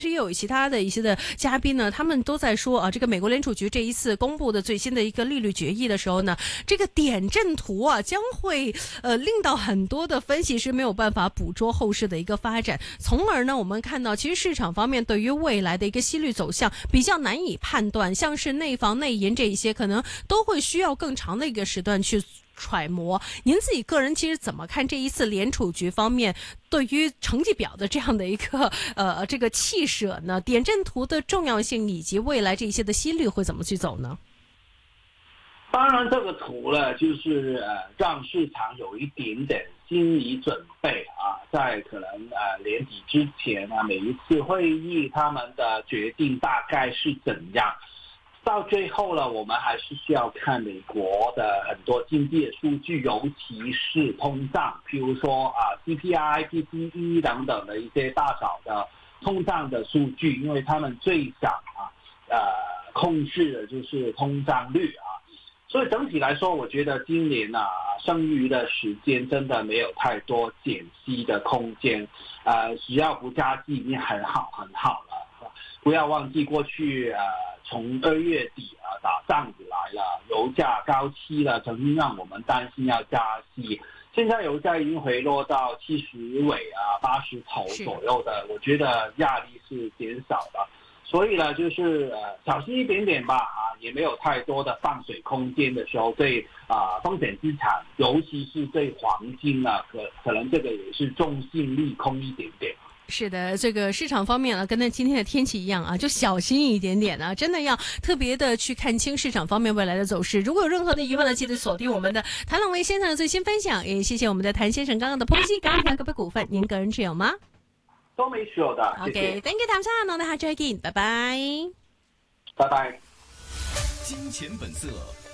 也有其他的一些的嘉宾呢，他们都在说啊，这个美国联储局这一次公布的最新的一个利率决议的时候呢，这个点阵图啊将会令到很多的分析师没有办法捕捉后市的一个发展，从而呢我们看到其实市场方面对于未来的一个息率走向比较难以判断，像是内房内银这一些可能都会需要更长的一个时段去揣摩。您自己个人其实怎么看这一次联储局方面对于成绩表的这样的一个这个弃舍呢？点阵图的重要性以及未来这些的息率会怎么去走呢？ 当然，这个图呢，就是让市场有一点点心理准备啊，在可能年底之前啊，每一次会议他们的决定大概是怎样。到最后呢，我们还是需要看美国的很多经济的数据，尤其是通胀，譬如说CPI、PCE 等等的一些大小的通胀的数据，因为他们最想控制的就是通胀率啊。所以整体来说，我觉得今年剩余的时间真的没有太多减息的空间，只要不加息已经很好了。不要忘记过去从2月底打仗以来了，油价高企了，曾经让我们担心要加息。现在油价已经回落到70尾80头左右的，我觉得压力是减少的。所以呢，就是小心一点点吧也没有太多的放水空间的时候，对风险资产，尤其是对黄金可能这个也是中性利空一点点。 是的，这个市场方面跟今天的天气一样就小心一点点真的要特别的去看清市场方面未来的走势。如果有任何的疑问呢，记得锁定我们的谭朗维先生的最新分享。也谢谢我们的谭先生刚刚的剖析。刚刚个股份您个人持有吗？ 都没持有的。 OK，thank you， 譚生，我哋下次再見，拜拜。 拜拜。 金錢本色。